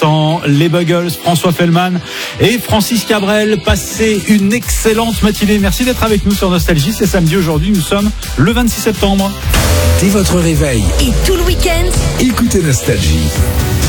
l'instant, les Buggles, François Fellman et Francis Cabrel. Passez une excellente matinée. Merci d'être avec nous sur Nostalgie. C'est samedi aujourd'hui, nous sommes le 26 septembre. Dès votre réveil et tout le week-end, écoutez Nostalgie.